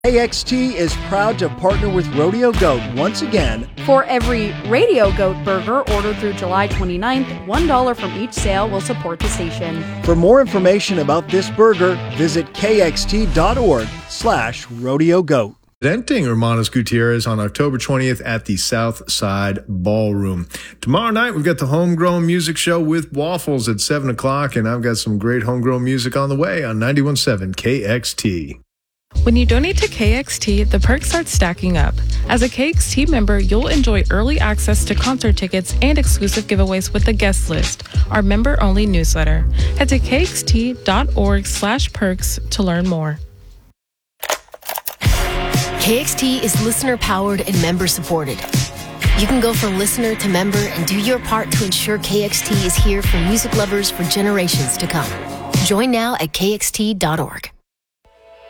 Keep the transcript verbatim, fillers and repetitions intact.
K X T is proud to partner with Rodeo Goat once again. For every Radio Goat burger ordered through July twenty-ninth, one dollar from each sale will support the station. For more information about this burger, visit kxt.org slash rodeo goat. Presenting Hermanos Gutierrez on October twentieth at the South Side Ballroom. Tomorrow night, we've got the Homegrown Music Show with Waffles at seven o'clock, and I've got some great homegrown music on the way on ninety-one point seven K X T. When you donate to K X T, the perks start stacking up. As a K X T member, you'll enjoy early access to concert tickets and exclusive giveaways with the guest list, our member-only newsletter. Head to kxt.org slash perks to learn more. K X T is listener-powered and member-supported. You can go from listener to member and do your part to ensure K X T is here for music lovers for generations to come. Join now at k x t dot org.